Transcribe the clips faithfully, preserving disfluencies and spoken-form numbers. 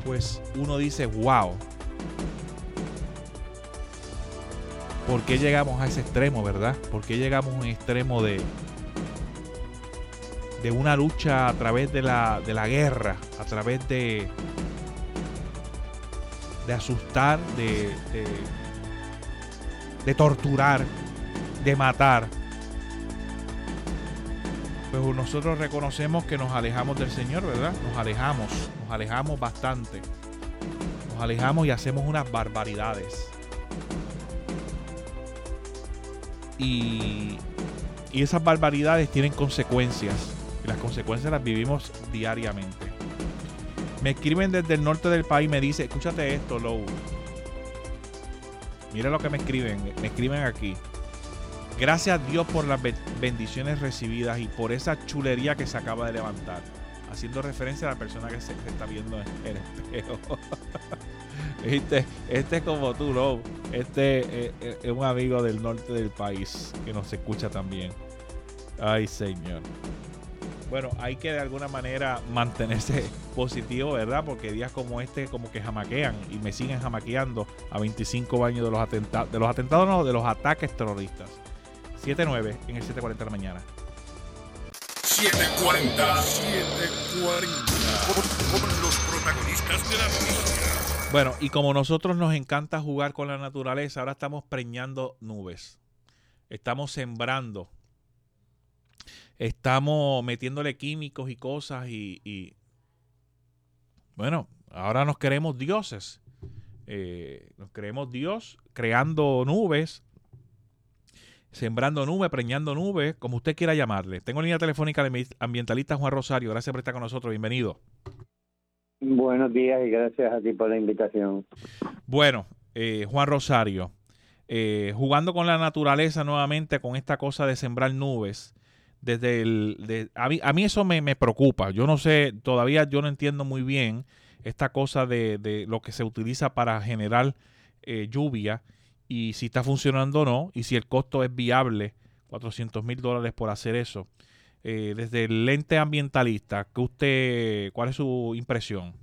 pues uno dice, wow, ¿por qué llegamos a ese extremo, verdad? ¿Por qué llegamos a un extremo de, de una lucha a través de la, de la guerra, a través de, de asustar, de, de, de torturar, de matar? Pues nosotros reconocemos que nos alejamos del Señor, ¿verdad? Nos alejamos, nos alejamos bastante. Nos alejamos y hacemos unas barbaridades. Y, y esas barbaridades tienen consecuencias. Y las consecuencias las vivimos diariamente. Me escriben desde el norte del país, me dice, escúchate esto, Lou. Mira lo que me escriben, me escriben aquí. Gracias a Dios por las bendiciones recibidas y por esa chulería que se acaba de levantar. Haciendo referencia a la persona que se, se está viendo en el espejo. Este, este es como tú, Lou. Este es, es, es un amigo del norte del país que nos escucha también. Ay, Señor. Bueno, hay que de alguna manera mantenerse positivo, ¿verdad? Porque días como este como que jamaquean y me siguen jamaqueando a veinticinco años de los atentados, de los atentados no, de los ataques terroristas. siete nueve en el siete cuarenta de la mañana. siete cuarenta, siete cuarenta, con, con los protagonistas de la noticia. Bueno, y como nosotros nos encanta jugar con la naturaleza, ahora estamos preñando nubes. Estamos sembrando. Estamos metiéndole químicos y cosas y, y bueno, ahora nos creemos dioses. Eh, nos creemos Dios creando nubes, sembrando nubes, preñando nubes, como usted quiera llamarle. Tengo línea telefónica del ambientalista Juan Rosario. Gracias por estar con nosotros. Bienvenido. Buenos días y gracias a ti por la invitación. Bueno, eh, Juan Rosario, eh, jugando con la naturaleza nuevamente con esta cosa de sembrar nubes. Desde el, de, a, mí, a mí eso me, me preocupa. Yo no sé, todavía yo no entiendo muy bien esta cosa de, de lo que se utiliza para generar eh, lluvia y si está funcionando o no y si el costo es viable, cuatrocientos mil dólares por hacer eso. Eh, desde el lente ambientalista, ¿qué usted, ¿cuál es su impresión?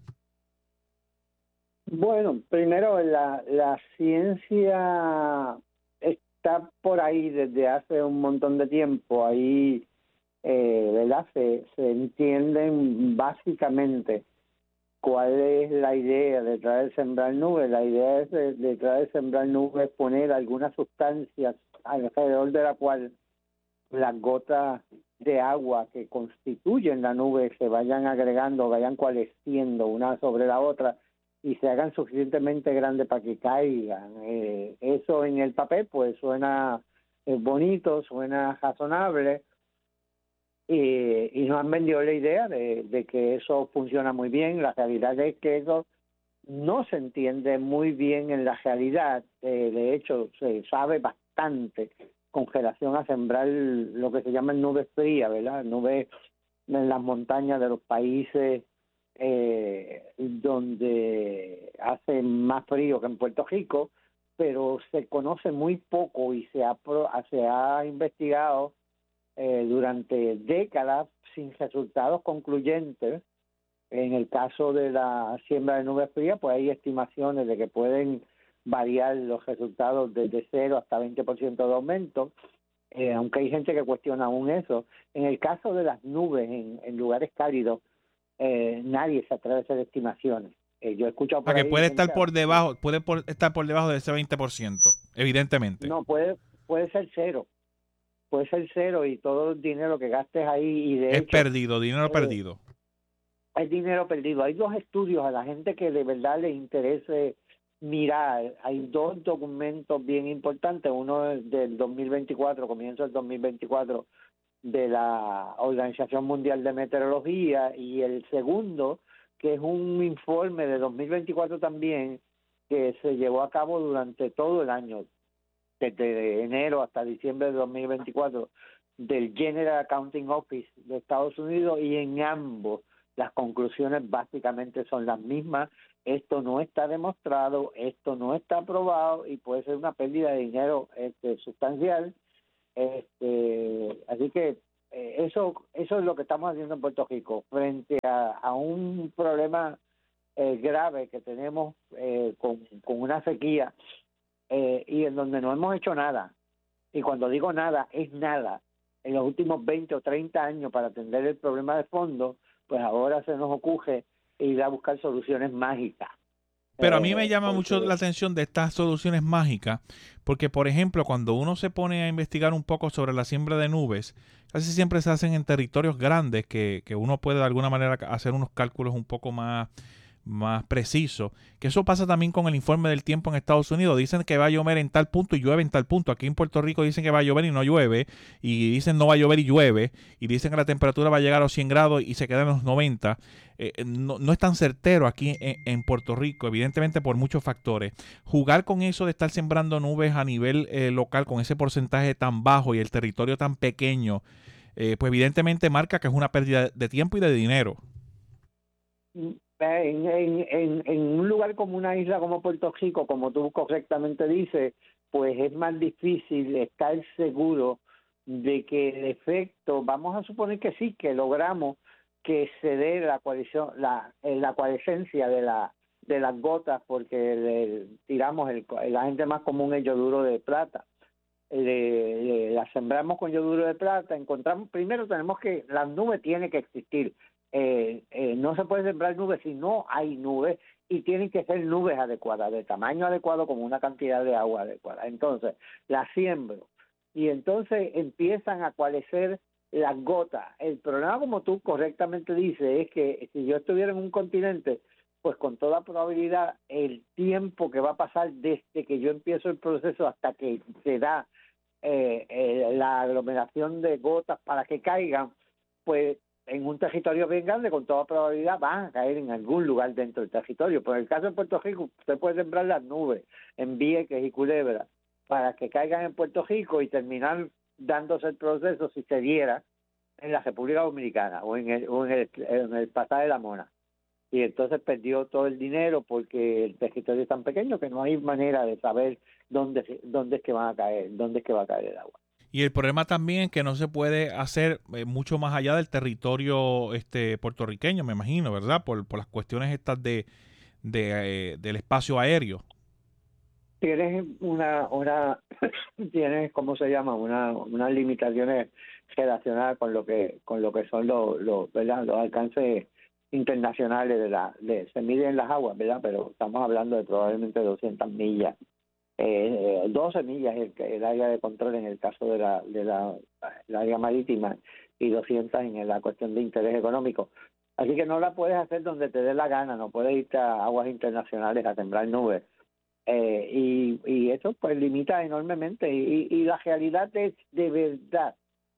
Bueno, primero la, la ciencia está por ahí desde hace un montón de tiempo. Ahí Eh, ¿verdad? Se, se entienden básicamente cuál es la idea detrás de sembrar nubes. La idea es de, detrás de sembrar nubes poner algunas sustancias alrededor de la cual las gotas de agua que constituyen la nube se vayan agregando, vayan coalesciendo una sobre la otra y se hagan suficientemente grandes para que caigan. Eh, eso en el papel pues suena eh, bonito, suena razonable. Y, y nos han vendido la idea de, de que eso funciona muy bien. La realidad es que eso no se entiende muy bien en la realidad. Eh, de hecho, se sabe bastante con relación a sembrar lo que se llaman nubes frías, ¿verdad? Nubes en las montañas de los países eh, donde hace más frío que en Puerto Rico, pero se conoce muy poco y se ha, se ha investigado Eh, durante décadas sin resultados concluyentes. En el caso de la siembra de nubes frías, pues hay estimaciones de que pueden variar los resultados desde cero hasta veinte por ciento de aumento, eh, aunque hay gente que cuestiona aún eso. En el caso de las nubes en, en lugares cálidos, eh, nadie se atreve a hacer estimaciones. Eh, yo he escuchado por Para que ahí puede gente, estar por debajo, puede por, estar por debajo de ese veinte por ciento, evidentemente. no, puede, puede ser cero. Puede ser cero y todo el dinero que gastes ahí y de es hecho, perdido, dinero eh, perdido. Hay dinero perdido. Hay dos estudios a la gente que de verdad le interese mirar. Hay dos documentos bien importantes. Uno es del dos mil veinticuatro, comienzo del dos mil veinticuatro, de la Organización Mundial de Meteorología, y el segundo, que es un informe de dos mil veinticuatro también, que se llevó a cabo durante todo el año, desde enero hasta diciembre de dos mil veinticuatro, del General Accounting Office de Estados Unidos, y en ambos las conclusiones básicamente son las mismas. Esto no está demostrado, esto no está aprobado y puede ser una pérdida de dinero este, sustancial. Este, así que eh, eso eso es lo que estamos haciendo en Puerto Rico frente a, a un problema eh, grave que tenemos eh, con, con una sequía eh, y en donde no hemos hecho nada. Y cuando digo nada, es nada. En los últimos veinte o treinta años para atender el problema de fondo, pues ahora se nos ocurre ir a buscar soluciones mágicas. Pero a mí me Eh, llama porque, mucho la atención de estas soluciones mágicas, porque por ejemplo, cuando uno se pone a investigar un poco sobre la siembra de nubes, casi siempre se hacen en territorios grandes que, que uno puede de alguna manera hacer unos cálculos un poco más, más precisos. Que eso pasa también con el informe del tiempo en Estados Unidos. Dicen que va a llover en tal punto y llueve en tal punto. Aquí en Puerto Rico dicen que va a llover y no llueve, y dicen no va a llover y llueve, y dicen que la temperatura va a llegar a los cien grados y se queda en los noventa. Eh, no, no es tan certero aquí en, en Puerto Rico, evidentemente por muchos factores. Jugar con eso de estar sembrando nubes a nivel eh, local con ese porcentaje tan bajo y el territorio tan pequeño, eh, pues evidentemente marca que es una pérdida de tiempo y de dinero. En, en, en, en un lugar como una isla como Puerto Rico, como tú correctamente dices, pues es más difícil estar seguro de que el efecto, vamos a suponer que sí, que logramos que se dé la coalición, la, la coalescencia de la de las gotas, porque le, tiramos el, el agente más común es yoduro de plata. Le, le, la sembramos con yoduro de plata, encontramos, primero tenemos que, las nubes tienen que existir. Eh, eh, no se puede sembrar nubes si no hay nubes, y tienen que ser nubes adecuadas, de tamaño adecuado, con una cantidad de agua adecuada. Entonces, las siembro, y entonces empiezan a coalescer las gotas. El problema, como tú correctamente dices, es que si yo estuviera en un continente, pues con toda probabilidad el tiempo que va a pasar desde que yo empiezo el proceso hasta que se da eh, eh, la aglomeración de gotas para que caigan, pues en un territorio bien grande, con toda probabilidad van a caer en algún lugar dentro del territorio. Por el caso de Puerto Rico, usted puede sembrar las nubes en Vieques y Culebra para que caigan en Puerto Rico y terminar dándose el proceso si se diera en la República Dominicana o en el, o en el, en el pasaje de la Mona. Y entonces perdió todo el dinero porque el territorio es tan pequeño que no hay manera de saber dónde, dónde es que van a caer, dónde es que va a caer el agua. Y el problema también es que no se puede hacer eh, mucho más allá del territorio este puertorriqueño, me imagino, ¿verdad? Por, por las cuestiones estas de, de eh, del espacio aéreo. Tienes una, una tienes, ¿cómo se llama? Una, unas limitaciones relacionadas con lo que, con lo que son los, los, ¿verdad? Los alcances internacionales de la, de, se miden las aguas, ¿verdad? Pero estamos hablando de probablemente doscientas millas. Eh, doce millas el, el área de control en el caso de la de la el área marítima, y doscientas en la cuestión de interés económico. Así que no la puedes hacer donde te dé la gana, no puedes irte a aguas internacionales a sembrar nubes. Eh, y, y eso pues limita enormemente. Y, y la realidad es, de verdad,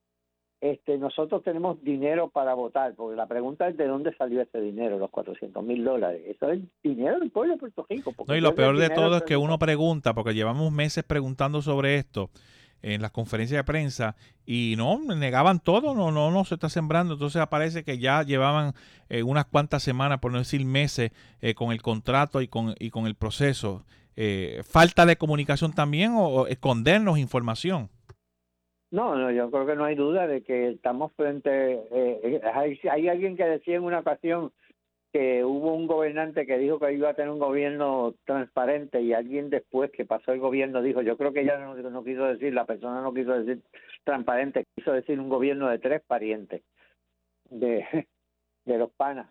este nosotros tenemos dinero para votar, porque la pregunta es de dónde salió ese dinero, los cuatrocientos mil dólares. Eso es dinero del pueblo de Puerto Rico. No, y lo peor de todo es que uno pregunta, porque llevamos meses preguntando sobre esto en las conferencias de prensa, y no, negaban todo, no, no, no se está sembrando. Entonces aparece que ya llevaban eh, unas cuantas semanas, por no decir meses, eh, con el contrato y con, y con el proceso. Eh, ¿Falta de comunicación también o, o escondernos información? No, no, yo creo que no hay duda de que estamos frente... Eh, hay, hay alguien que decía en una ocasión que hubo un gobernante que dijo que iba a tener un gobierno transparente, y alguien después que pasó el gobierno dijo, yo creo que ella no, no quiso decir, la persona no quiso decir transparente, quiso decir un gobierno de tres parientes de, de los panas,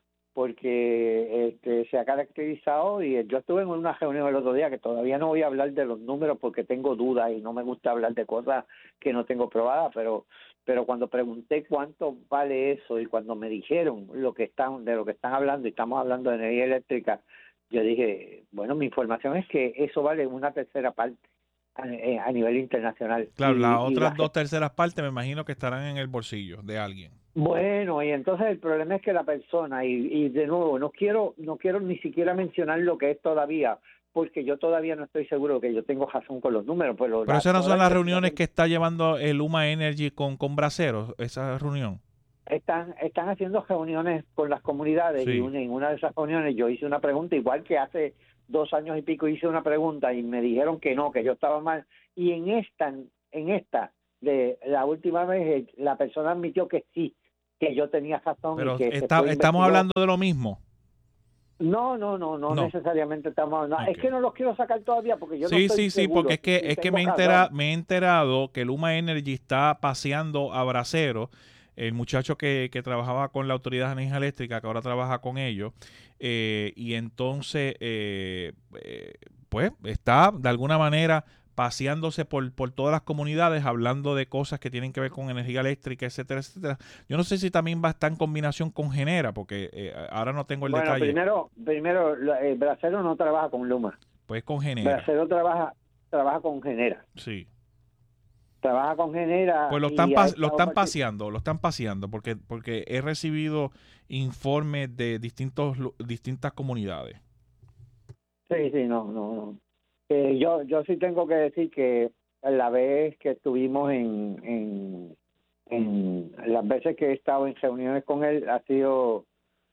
porque este, se ha caracterizado, y yo estuve en una reunión el otro día, que todavía no voy a hablar de los números porque tengo dudas y no me gusta hablar de cosas que no tengo probadas, pero pero cuando pregunté cuánto vale eso, y cuando me dijeron lo que están de lo que están hablando, y estamos hablando de energía eléctrica, yo dije, bueno, mi información es que eso vale una tercera parte a, a nivel internacional. Claro, y, las y otras la, dos terceras partes me imagino que estarán en el bolsillo de alguien. Bueno, y entonces el problema es que la persona, y, y de nuevo, no quiero no quiero ni siquiera mencionar lo que es todavía, porque yo todavía no estoy seguro que yo tengo razón con los números. Pero, pero esas no son las reuniones que está llevando el Luma Energy con, con Braceros, esa reunión. Están están haciendo reuniones con las comunidades, sí. Y una, en una de esas reuniones yo hice una pregunta, igual que hace dos años y pico hice una pregunta y me dijeron que no, que yo estaba mal. Y en esta, en esta de la última vez, la persona admitió que sí, que yo tenía razón. Pero y que está, estamos hablando de lo mismo. No, no, no, no, No. necesariamente estamos... No, Okay. Es que no los quiero sacar todavía porque yo sí, no estoy sí, sí, seguro. porque es que, Y es que tengo me, he razón. entera, me he enterado que Luma Energy está paseando a Bracero, el muchacho que, que trabajaba con la Autoridad de Energía Eléctrica, que ahora trabaja con ellos, eh, y entonces, eh, eh, pues, está de alguna manera paseándose por, por todas las comunidades, hablando de cosas que tienen que ver con energía eléctrica, etcétera, etcétera. Yo no sé si también va a estar en combinación con Genera, porque eh, ahora no tengo el Bueno, detalle. primero, primero, lo- eh, Bracero no trabaja con Luma. Pues con Genera, Bracero trabaja, trabaja con Genera. sí. Trabaja con Genera Pues lo están, y ha pas- lo estado están partic- paseando, lo están paseando, porque, porque he recibido informes de distintos, lu- distintas comunidades. Sí, sí, no, no, no. Eh, yo, yo sí tengo que decir que la vez que estuvimos en, en, en las veces que he estado en reuniones con él ha sido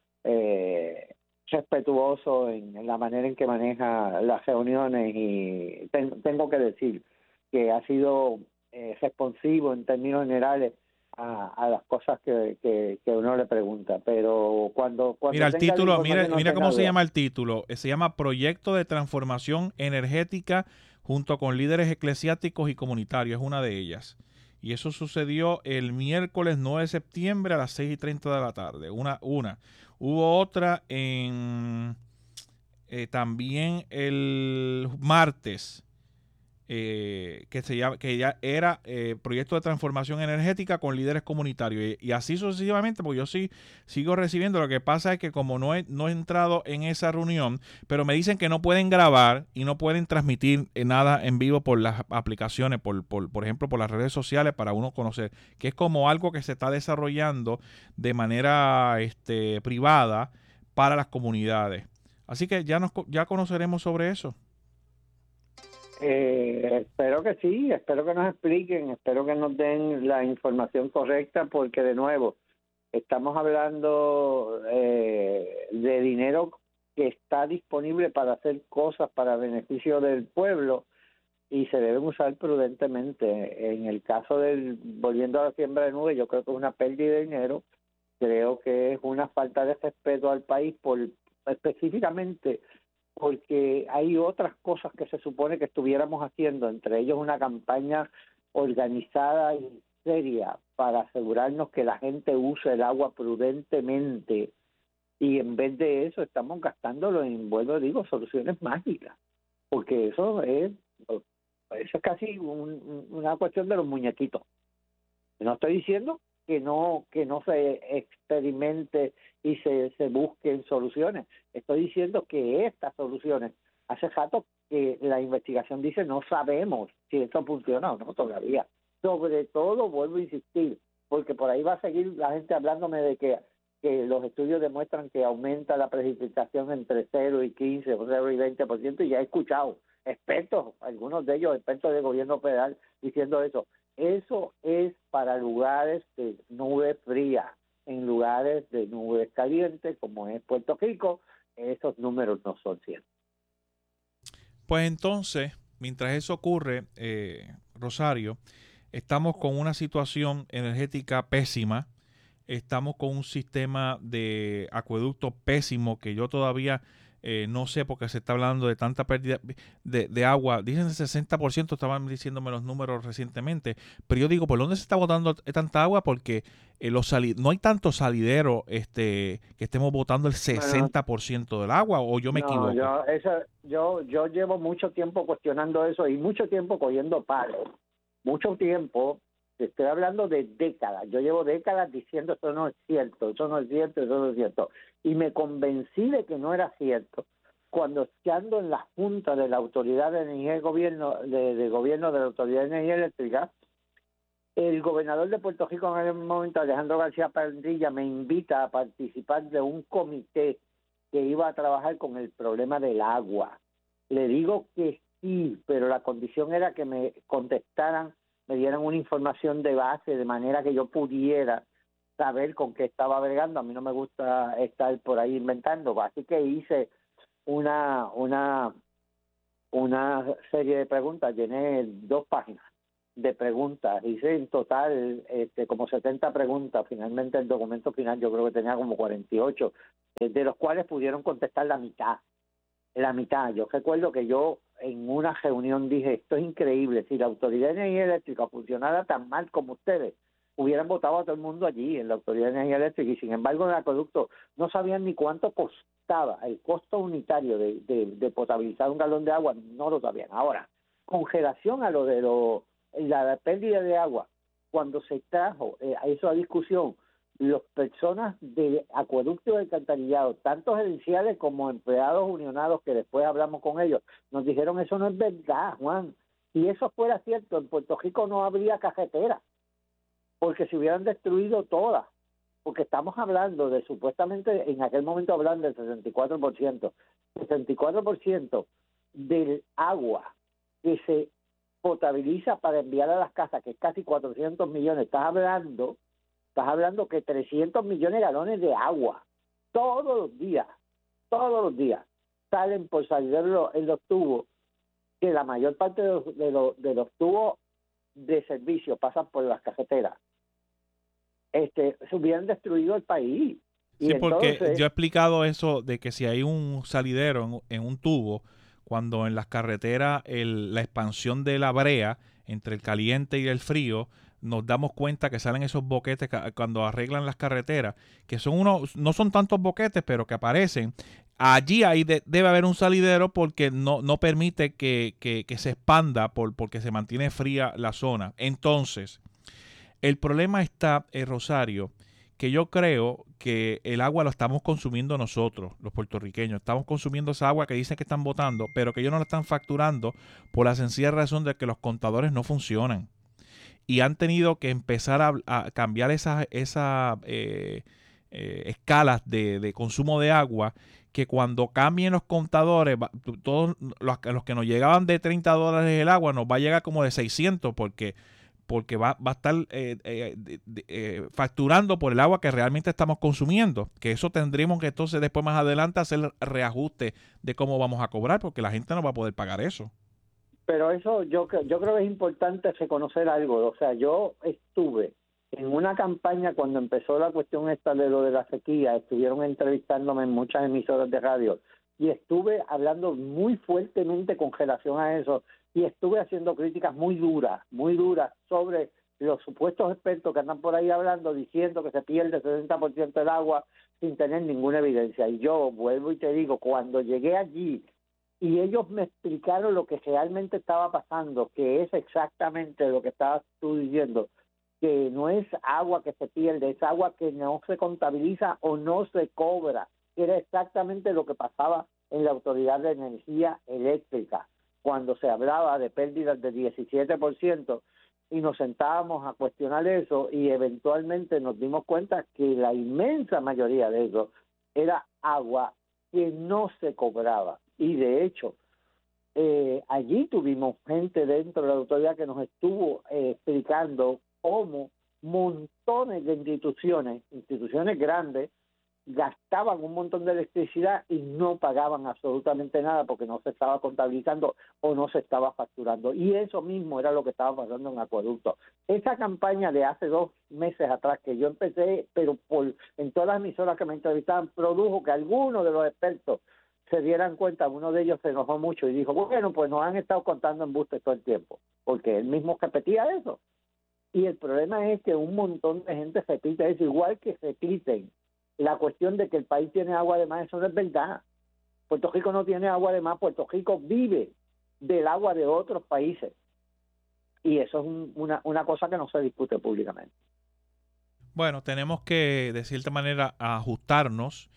eh, respetuoso en, en la manera en que maneja las reuniones y ten- tengo que decir que ha sido eh, responsivo en términos generales a, a las cosas que, que, que uno le pregunta, pero cuando cuando Mira el tenga la título, mira, información no mira tenga cómo se duda. llama el título. Eh, Se llama Proyecto de Transformación Energética junto con líderes eclesiásticos y comunitarios, es una de ellas. Y eso sucedió el miércoles nueve de septiembre a las seis y treinta de la tarde. Una, una. Hubo otra en eh, también el martes. Eh, que se llama, que ya era eh, proyecto de transformación energética con líderes comunitarios y, y así sucesivamente, porque yo sí sigo recibiendo. Lo que pasa es que como no he, no he entrado en esa reunión, pero me dicen que no pueden grabar y no pueden transmitir eh, nada en vivo por las aplicaciones, por, por, por ejemplo, por las redes sociales para uno conocer, que es como algo que se está desarrollando de manera este, privada para las comunidades. Así que ya, nos, ya conoceremos sobre eso. Eh, espero que sí, espero que nos expliquen, espero que nos den la información correcta, porque de nuevo estamos hablando eh, de dinero que está disponible para hacer cosas para beneficio del pueblo y se deben usar prudentemente. En el caso del, volviendo a la siembra de nubes, yo creo que es una pérdida de dinero, creo que es una falta de respeto al país, por específicamente porque hay otras cosas que se supone que estuviéramos haciendo, entre ellos una campaña organizada y seria para asegurarnos que la gente use el agua prudentemente, y en vez de eso estamos gastándolo en, vuelvo a digo, soluciones mágicas, porque eso es, eso es casi un, una cuestión de los muñequitos. No estoy diciendo que no que no se experimente y se, se busquen soluciones. Estoy diciendo que estas soluciones, hace rato que la investigación dice no sabemos si esto funciona o no todavía. Sobre todo, vuelvo a insistir, porque por ahí va a seguir la gente hablándome de que, que los estudios demuestran que aumenta la precipitación entre cero y quince o cero y veinte por ciento, y ya he escuchado expertos, algunos de ellos expertos del gobierno federal, diciendo eso. Eso es para lugares de nube fría. En lugares de nubes calientes, como es Puerto Rico, esos números no son ciertos. Pues entonces, mientras eso ocurre, eh, Rosario, estamos con una situación energética pésima, estamos con un sistema de acueducto pésimo que yo todavía eh, no sé, porque se está hablando de tanta pérdida de, de agua. Dicen el sesenta por ciento, estaban diciéndome los números recientemente, pero yo digo, ¿por dónde se está botando tanta agua? Porque eh, los sali no hay tanto salidero este, que estemos botando el sesenta por ciento del agua, o yo me no, equivoco. Yo, eso, yo, yo llevo mucho tiempo cuestionando eso y mucho tiempo cogiendo palos. Mucho tiempo, estoy hablando de décadas. Yo llevo décadas diciendo esto no es cierto, eso no es cierto, eso no es cierto. Y me convencí de que no era cierto cuando, estando en la Junta de la Autoridad de Energía y Gobierno, de, de Gobierno de la Autoridad de Energía Eléctrica, el gobernador de Puerto Rico en aquel momento, Alejandro García Padilla, me invita a participar de un comité que iba a trabajar con el problema del agua. Le digo que sí, pero la condición era que me contestaran, me dieran una información de base, de manera que yo pudiera saber con qué estaba bregando. A mí no me gusta estar por ahí inventando, así que hice una una una serie de preguntas, llené dos páginas de preguntas. Hice en total este, como setenta preguntas. Finalmente el documento final yo creo que tenía como cuarenta y ocho, eh, de los cuales pudieron contestar la mitad. La mitad. Yo recuerdo que yo en una reunión dije, esto es increíble, si la Autoridad de Energía Eléctrica funcionara tan mal como ustedes, hubieran votado a todo el mundo allí en la Autoridad de Energía Eléctrica, y sin embargo en el acueducto no sabían ni cuánto costaba el costo unitario de, de, de potabilizar un galón de agua, no lo sabían. Ahora, con relación a lo de lo, la pérdida de agua, cuando se trajo eh, a eso a discusión, las personas de acueducto y alcantarillado, tanto gerenciales como empleados unionados, que después hablamos con ellos, nos dijeron, eso no es verdad, Juan. Si eso fuera cierto, en Puerto Rico no habría carretera, porque se hubieran destruido todas, porque estamos hablando de, supuestamente, en aquel momento hablan del sesenta y cuatro por ciento, sesenta y cuatro por ciento del agua que se potabiliza para enviar a las casas, que es casi cuatrocientos millones, estás hablando, estás hablando que trescientos millones de galones de agua, todos los días, todos los días, salen por salir en los, en los tubos, que la mayor parte de los, de los, de los tubos de servicio pasan por las carreteras. Este, se hubieran destruido el país. Y sí, entonces, porque yo he explicado eso de que si hay un salidero en, en un tubo, cuando en las carreteras el, la expansión de la brea entre el caliente y el frío, nos damos cuenta que salen esos boquetes cuando arreglan las carreteras, que son unos, no son tantos boquetes, pero que aparecen. Allí ahí de, debe haber un salidero porque no, no permite que, que, que se expanda por, porque se mantiene fría la zona. Entonces, el problema está, eh, Rosario, que yo creo que el agua lo estamos consumiendo nosotros, los puertorriqueños. Estamos consumiendo esa agua que dicen que están botando, pero que ellos no la están facturando por la sencilla razón de que los contadores no funcionan. Y han tenido que empezar a, a cambiar esas esa, eh, eh, escalas de, de consumo de agua, que cuando cambien los contadores, todos los, los que nos llegaban de treinta dólares el agua, nos va a llegar como de seiscientos, porque... porque va, va a estar eh, eh, de, de, eh, facturando por el agua que realmente estamos consumiendo, que eso tendremos que entonces después más adelante hacer reajuste de cómo vamos a cobrar, porque la gente no va a poder pagar eso. Pero eso yo, yo creo que es importante reconocer algo, o sea, yo estuve en una campaña cuando empezó la cuestión esta de lo de la sequía, estuvieron entrevistándome en muchas emisoras de radio, y estuve hablando muy fuertemente con relación a eso, y estuve haciendo críticas muy duras, muy duras sobre los supuestos expertos que andan por ahí hablando, diciendo que se pierde el sesenta por ciento del agua sin tener ninguna evidencia. Y yo vuelvo y te digo, cuando llegué allí y ellos me explicaron lo que realmente estaba pasando, que es exactamente lo que estabas tú diciendo, que no es agua que se pierde, es agua que no se contabiliza o no se cobra, que era exactamente lo que pasaba en la Autoridad de Energía Eléctrica, cuando se hablaba de pérdidas de diecisiete por ciento, y nos sentábamos a cuestionar eso, y eventualmente nos dimos cuenta que la inmensa mayoría de eso era agua que no se cobraba. Y de hecho, eh, allí tuvimos gente dentro de la autoridad que nos estuvo eh, explicando cómo montones de instituciones, instituciones grandes, gastaban un montón de electricidad y no pagaban absolutamente nada porque no se estaba contabilizando o no se estaba facturando. Y eso mismo era lo que estaba pasando en Acueducto. Esa campaña de hace dos meses atrás que yo empecé, pero por en todas las emisoras que me entrevistaban, produjo que algunos de los expertos se dieran cuenta. Uno de ellos se enojó mucho y dijo, bueno, pues nos han estado contando embustes todo el tiempo, porque él mismo repetía eso. Y el problema es que un montón de gente repite eso, igual que repiten la cuestión de que el país tiene agua de más. Eso no es verdad. Puerto Rico no tiene agua de más. Puerto Rico vive del agua de otros países. Y eso es un, una, una cosa que no se discute públicamente. Bueno, tenemos que, de cierta manera, ajustarnos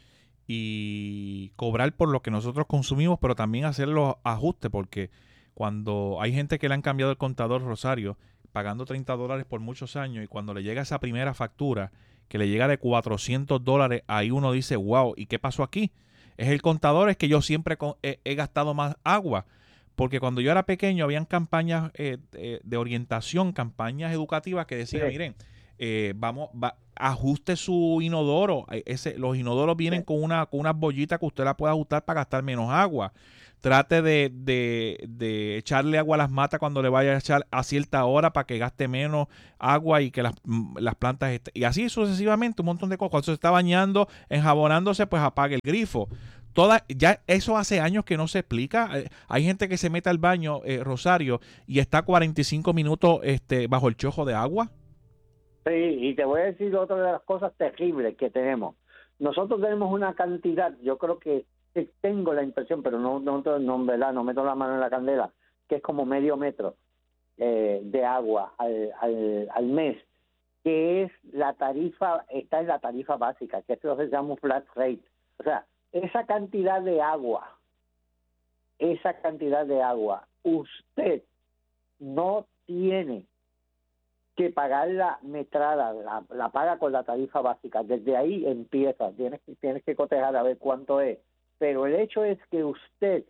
y cobrar por lo que nosotros consumimos, pero también hacer los ajustes, porque cuando hay gente que le han cambiado el contador, Rosario, pagando treinta dólares por muchos años, y cuando le llega esa primera factura, que le llega de cuatrocientos dólares, ahí uno dice, wow, ¿y qué pasó aquí? Es el contador, es que yo siempre he, he gastado más agua, porque cuando yo era pequeño habían campañas eh, eh, de orientación, campañas educativas que decían, sí. miren, eh, vamos, va, ajuste su inodoro. Ese, los inodoros vienen sí. con una con unas bollitas que usted la puede ajustar para gastar menos agua. Trate de, de, de echarle agua a las matas cuando le vaya a echar a cierta hora para que gaste menos agua y que las, las plantas estén. Y así sucesivamente, un montón de cosas. Cuando se está bañando, enjabonándose, pues apague el grifo. Toda, ya eso hace años que no se explica. Eh, hay gente que se mete al baño, eh, Rosario, y está cuarenta y cinco minutos este, bajo el chojo de agua. Sí, y te voy a decir otra de las cosas terribles que tenemos. Nosotros tenemos una cantidad, yo creo que tengo la impresión, pero no, no, no, ¿verdad? No meto la mano en la candela, que es como medio metro eh, de agua al, al, al mes, que es la tarifa, está en la tarifa básica, que es lo que se llama un flat rate. O sea, esa cantidad de agua, esa cantidad de agua, usted no tiene que pagar la metrada, la, la paga con la tarifa básica. Desde ahí empieza, tienes, tienes que cotejar a ver cuánto es. Pero el hecho es que usted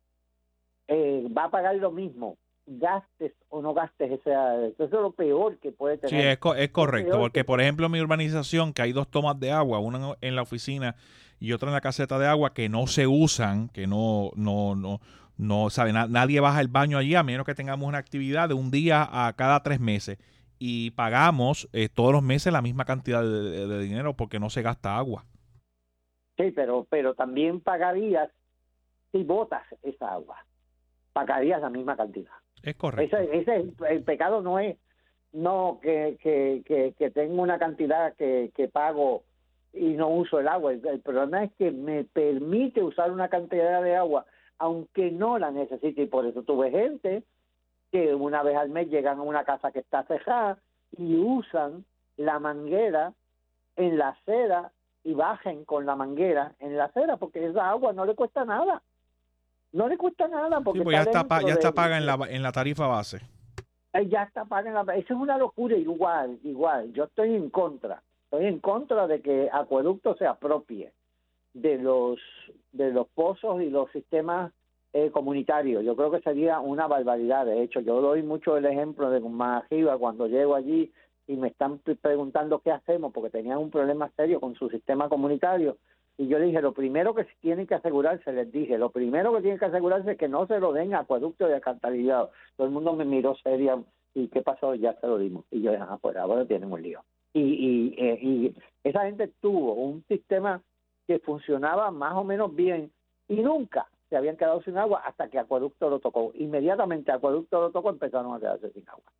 eh, va a pagar lo mismo, gastes o no gastes ese. Eso es lo peor que puede tener. Sí, es, co- es correcto, es porque que... por ejemplo en mi urbanización, que hay dos tomas de agua, una en la oficina y otra en la caseta de agua, que no se usan, que no, no, no, no, sabe, na- nadie baja el baño allí, a menos que tengamos una actividad de un día a cada tres meses. Y pagamos eh, todos los meses la misma cantidad de, de, de dinero porque no se gasta agua. Sí, pero, pero también pagarías si botas esa agua. Pagarías la misma cantidad. Es correcto. Ese, ese el pecado no es no que, que, que, que tengo una cantidad que, que pago y no uso el agua. El, el problema es que me permite usar una cantidad de agua aunque no la necesite, y por eso tuve gente que una vez al mes llegan a una casa que está cerrada y usan la manguera en la acera y bajen con la manguera en la acera, porque esa agua no le cuesta nada. No le cuesta nada porque sí, pues ya está, pa, ya está de, paga en la, en la tarifa base. Ya está paga en la base. Eso es una locura igual, igual. Yo estoy en contra. Estoy en contra de que Acueducto se apropie de los, de los pozos y los sistemas Eh, comunitario. Yo creo que sería una barbaridad. De hecho, yo doy mucho el ejemplo de Majiva cuando llego allí y me están preguntando qué hacemos porque tenían un problema serio con su sistema comunitario, y yo le dije, lo primero que tienen que asegurarse, les dije, lo primero que tienen que asegurarse es que no se lo den a Acueducto y alcantarillado. Todo el mundo me miró seria, ¿y qué pasó? Ya se lo dimos. Y yo dije, ah, pues ahora tienen un lío. Y, y, eh, y esa gente tuvo un sistema que funcionaba más o menos bien y nunca se habían quedado sin agua hasta que Acueducto lo tocó. Inmediatamente Acueducto lo tocó, empezaron a quedarse sin agua.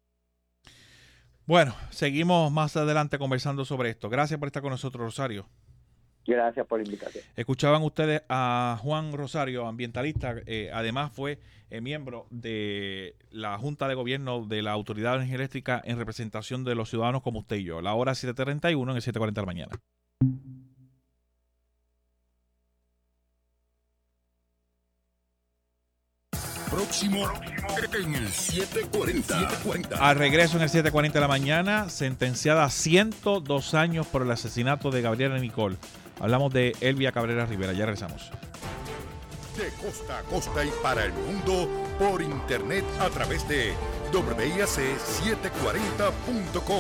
Bueno, seguimos más adelante conversando sobre esto. Gracias por estar con nosotros, Rosario. Gracias por la invitación. Escuchaban ustedes a Juan Rosario, ambientalista. Eh, además fue eh, miembro de la Junta de Gobierno de la Autoridad de Energía Eléctrica en representación de los ciudadanos como usted y yo. La hora siete treinta y uno en el siete cuarenta de la mañana. Próximo en el siete cuarenta. Al regreso en el siete cuarenta de la mañana, sentenciada a ciento dos años por el asesinato de Gabriela Nicole. Hablamos de Elvia Cabrera Rivera. Ya regresamos. De costa a costa y para el mundo por internet a través de doble i a c setecientos cuarenta punto com.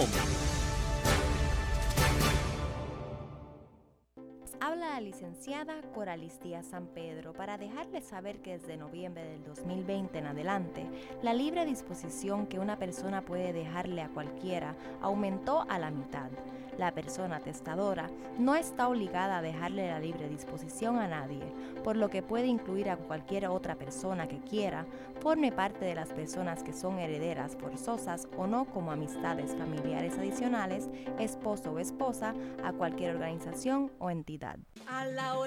Habla la licenciada Coralis Díaz San Pedro para dejarles saber que desde noviembre del dos mil veinte en adelante, la libre disposición que una persona puede dejarle a cualquiera aumentó a la mitad. La persona testadora no está obligada a dejarle la libre disposición a nadie, por lo que puede incluir a cualquier otra persona que quiera, forme parte de las personas que son herederas forzosas o no, como amistades familiares adicionales, esposo o esposa, a cualquier organización o entidad. A la hora